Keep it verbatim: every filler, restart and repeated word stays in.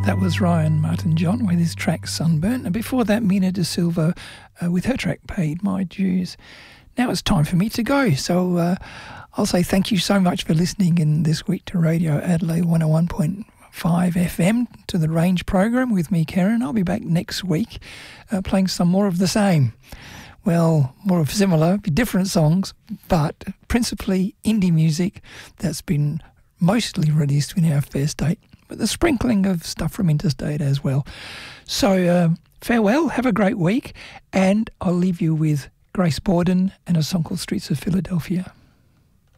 That was Ryan Martin-John with his track Sunburn, and before that Mina De Silva uh, with her track Paid My Dues. Now it's time for me to go, so uh, I'll say thank you so much for listening in this week to Radio Adelaide one oh one point five F M, to the Range program with me, Karen. I'll be back next week uh, playing some more of the same. Well, more of similar, different songs, but principally indie music that's been mostly released in our fair state, with a sprinkling of stuff from interstate as well. So uh, farewell, have a great week, and I'll leave you with Grace Borden and a song called Streets of Philadelphia.